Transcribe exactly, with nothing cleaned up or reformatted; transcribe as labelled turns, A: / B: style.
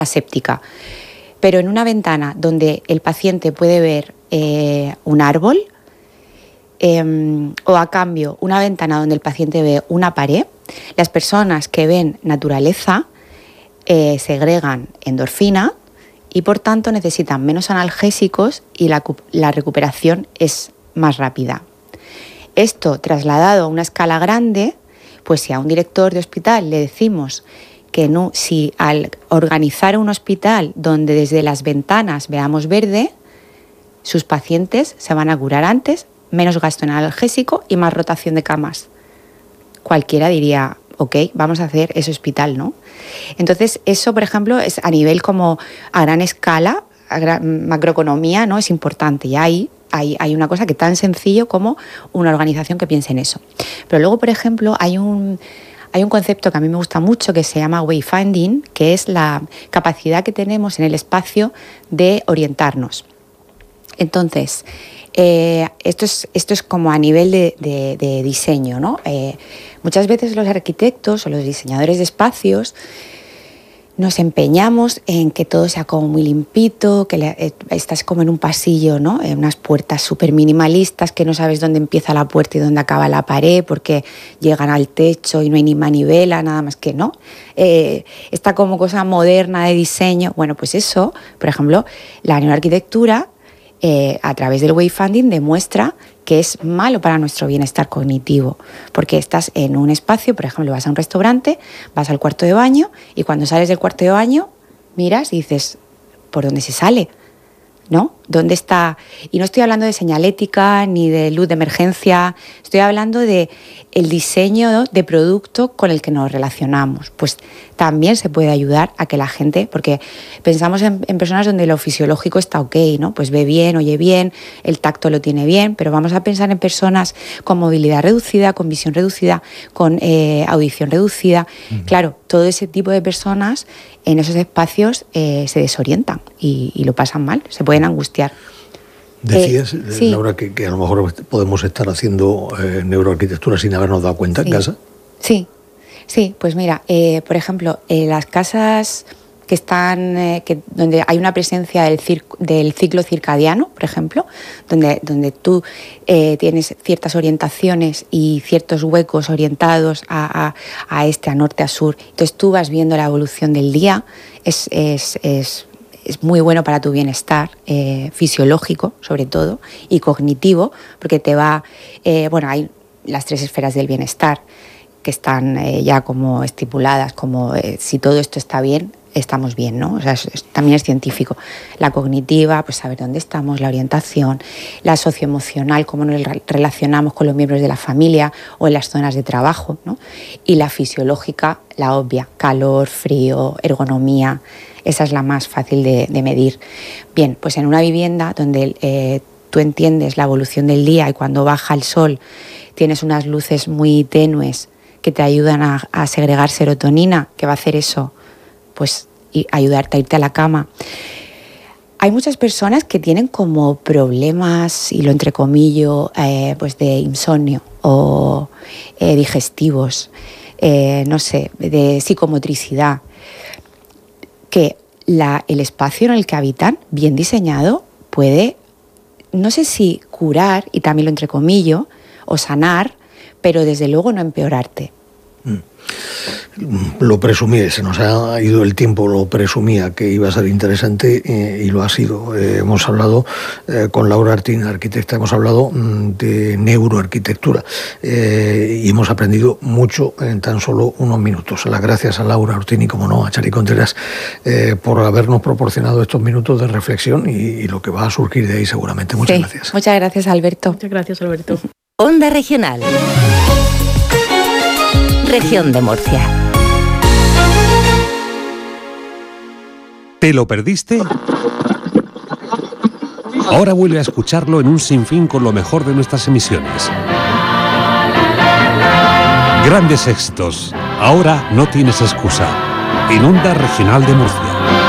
A: aséptica. Pero en una ventana donde el paciente puede ver eh, un árbol, eh, o a cambio una ventana donde el paciente ve una pared, las personas que ven naturaleza eh, segregan endorfina y por tanto necesitan menos analgésicos y la, la recuperación es más rápida. Esto trasladado a una escala grande, pues si a un director de hospital le decimos que no, si al organizar un hospital donde desde las ventanas veamos verde, sus pacientes se van a curar antes, menos gasto en analgésico y más rotación de camas. Cualquiera diría, ok, vamos a hacer ese hospital, ¿no? Entonces, eso, por ejemplo, es a nivel como a gran escala, a gran macroeconomía, ¿no? Es importante. Y ahí hay, hay una cosa que tan sencillo como una organización que piense en eso. Pero luego, por ejemplo, hay un... Hay un concepto que a mí me gusta mucho que se llama wayfinding, que es la capacidad que tenemos en el espacio de orientarnos. Entonces, eh, esto es, esto es como a nivel de, de, de diseño, ¿no? Eh, muchas veces los arquitectos o los diseñadores de espacios nos empeñamos en que todo sea como muy limpito, que le, eh, estás como en un pasillo, ¿no? En unas puertas súper minimalistas que no sabes dónde empieza la puerta y dónde acaba la pared porque llegan al techo y no hay ni manivela, nada más que, ¿no? Eh, esta como cosa moderna de diseño. Bueno, pues eso, por ejemplo, la neuroarquitectura eh, a través del wayfinding demuestra que es malo para nuestro bienestar cognitivo, porque estás en un espacio, por ejemplo, vas a un restaurante, vas al cuarto de baño y cuando sales del cuarto de baño miras y dices, ¿por dónde se sale? ¿No? ¿Dónde está? Y no estoy hablando de señalética ni de luz de emergencia, estoy hablando de el diseño, ¿no?, de producto con el que nos relacionamos. Pues también se puede ayudar a que la gente, porque pensamos en, en personas donde lo fisiológico está ok, ¿no? Pues ve bien, oye bien, el tacto lo tiene bien, pero vamos a pensar en personas con movilidad reducida, con visión reducida, con eh, audición reducida. Uh-huh. Claro, todo ese tipo de personas en esos espacios eh, se desorientan y, y lo pasan mal, se pueden angustiar.
B: Decías,
A: eh, sí.
B: Laura, que, que a lo mejor podemos estar haciendo eh, neuroarquitectura sin habernos dado cuenta, sí, en casa.
A: Sí, sí, pues mira, eh, por ejemplo, eh, las casas que están, eh, que, donde hay una presencia del, cir- del ciclo circadiano, por ejemplo, donde, donde tú eh, tienes ciertas orientaciones y ciertos huecos orientados a, a, a este, a norte, a sur, entonces tú vas viendo la evolución del día, es... es, es es muy bueno para tu bienestar eh, fisiológico, sobre todo, y cognitivo, porque te va... Eh, bueno, hay las tres esferas del bienestar que están eh, ya como estipuladas, como eh, si todo esto está bien, estamos bien, ¿no? O sea, es, es, también es científico. La cognitiva, pues saber dónde estamos, la orientación, la socioemocional, cómo nos relacionamos con los miembros de la familia o en las zonas de trabajo, ¿no? Y la fisiológica, la obvia, calor, frío, ergonomía. Esa es la más fácil de, de medir. Bien, pues en una vivienda donde eh, tú entiendes la evolución del día y cuando baja el sol tienes unas luces muy tenues que te ayudan a, a segregar serotonina, que va a hacer eso, pues y ayudarte a irte a la cama. Hay muchas personas que tienen como problemas, y lo entrecomillo, eh, pues de insomnio o eh, digestivos, eh, no sé, de psicomotricidad, que la, el espacio en el que habitan, bien diseñado, puede, no sé si curar, y también lo entrecomillo, o sanar, pero desde luego no empeorarte.
B: Mm. Lo presumí, se nos ha ido el tiempo, lo presumía que iba a ser interesante eh, y lo ha sido. Eh, hemos hablado eh, con Laura Artin, arquitecta, hemos hablado mm, de neuroarquitectura eh, y hemos aprendido mucho en tan solo unos minutos. Las gracias a Laura Artin y, como no, a Chari Contreras eh, por habernos proporcionado estos minutos de reflexión y, y lo que va a surgir de ahí seguramente. Muchas
A: sí,
B: gracias.
A: Muchas gracias, Alberto.
C: Muchas gracias, Alberto.
D: Onda Regional. Región de Murcia.
E: ¿Te lo perdiste? Ahora vuelve a escucharlo en un sinfín con lo mejor de nuestras emisiones. Grandes éxitos. Ahora no tienes excusa. En Onda Regional de Murcia.